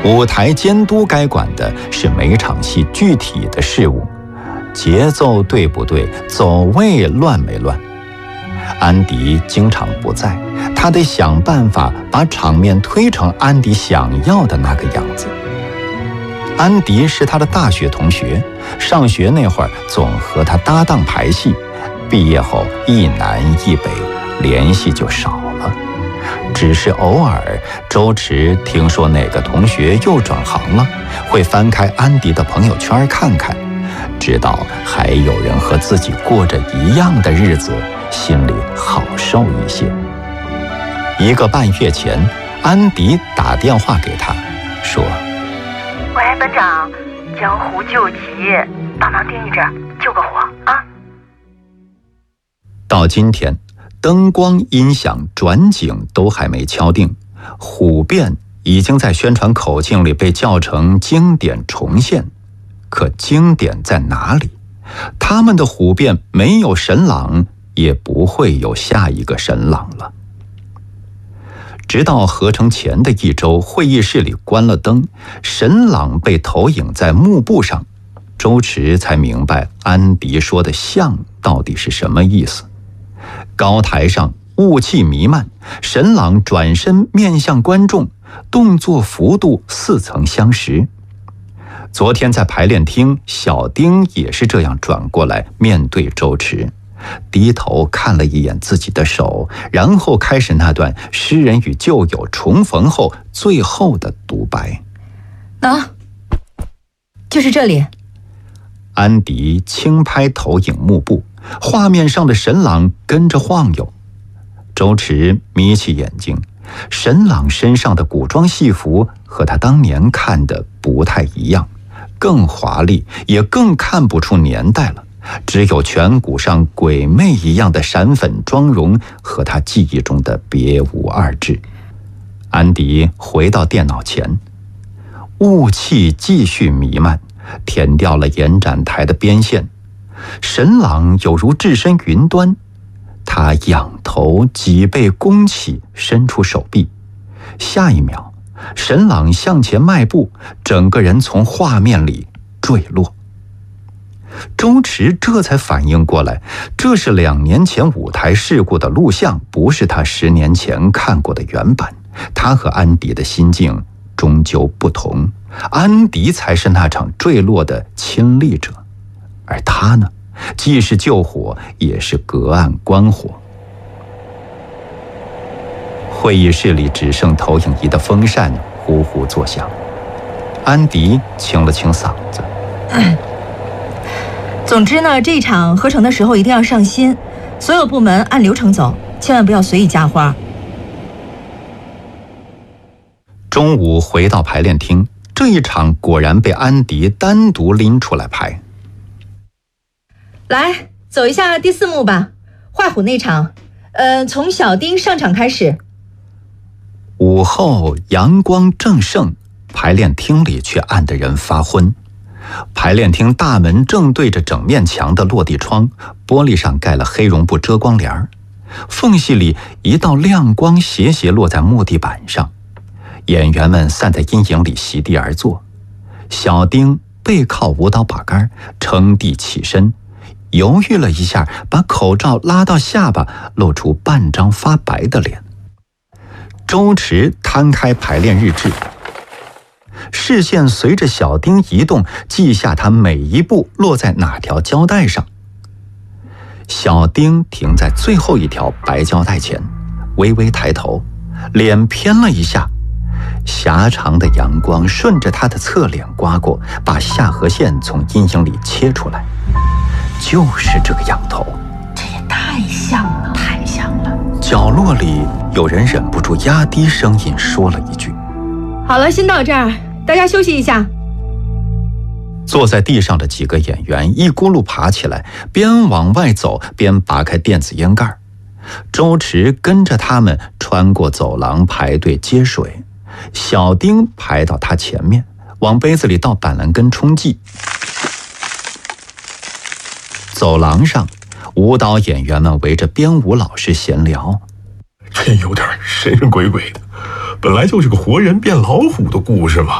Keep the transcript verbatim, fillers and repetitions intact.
舞台监督该管的是每场戏具体的事物，节奏对不对，走位乱没乱。安迪经常不在，他得想办法把场面推成安迪想要的那个样子。安迪是他的大学同学，上学那会儿总和他搭档排戏，毕业后一南一北，联系就少了。只是偶尔，周驰听说哪个同学又转行了，会翻开安迪的朋友圈看看，知道还有人和自己过着一样的日子，心里好受一些。一个半月前，安迪打电话给他，说： 喂，班长，江湖救急，帮忙盯一阵，救个火啊！ 到今天，灯光、音响、转景都还没敲定，虎变已经在宣传口径里被叫成经典重现。可经典在哪里？他们的虎变没有神朗，也不会有下一个神朗了。直到合成前的一周，会议室里关了灯，神朗被投影在幕布上，周驰才明白安迪说的像到底是什么意思。高台上雾气弥漫，神朗转身面向观众，动作幅度似曾相识。昨天在排练厅，小丁也是这样转过来面对周驰，低头看了一眼自己的手，然后开始那段诗人与旧友重逢后最后的独白。 啊，就是这里。 安迪轻拍投影幕布，画面上的神朗跟着晃悠。周驰眯起眼睛，神朗身上的古装戏服和他当年看的不太一样，更华丽，也更看不出年代了。只有颧骨上鬼魅一样的闪粉妆容和他记忆中的别无二致。安迪回到电脑前，雾气继续弥漫，填掉了延展台的边线。神朗有如置身云端，他仰头，脊背弓起，伸出手臂。下一秒，神朗向前迈步，整个人从画面里坠落。周驰这才反应过来，这是两年前舞台事故的录像，不是他十年前看过的原版。他和安迪的心境终究不同，安迪才是那场坠落的亲历者，而他呢，既是救火，也是隔岸观火。会议室里只剩投影仪的风扇呼呼作响，安迪清了清嗓子。 嗯总之呢，这场合成的时候一定要上心，所有部门按流程走，千万不要随意加花。 中午回到排练厅，这一场果然被安迪单独拎出来排。 来，走一下第四幕吧，画虎那场，呃，从小丁上场开始。 午后阳光正盛，排练厅里却暗得人发昏。排练厅大门正对着整面墙的落地窗，玻璃上盖了黑绒布遮光帘，缝隙里一道亮光斜斜落在木地板上。演员们散在阴影里席地而坐，小丁背靠舞蹈把杆，撑地起身，犹豫了一下，把口罩拉到下巴，露出半张发白的脸。周驰摊开排练日志，视线随着小丁移动，记下他每一步落在哪条胶带上。小丁停在最后一条白胶带前，微微抬头，脸偏了一下，狭长的阳光顺着他的侧脸刮过，把下颌线从阴影里切出来。就是这个仰头， 这也太像了，太像了。 角落里有人忍不住压低声音说了一句： 好了，先到这儿，大家休息一下。 坐在地上的几个演员一咕噜爬起来，边往外走边拔开电子烟盖。周驰跟着他们穿过走廊排队接水，小丁排到他前面，往杯子里倒板蓝根冲剂。走廊上，舞蹈演员们围着编舞老师闲聊。 真有点神神鬼鬼的，本来就是个活人变老虎的故事嘛。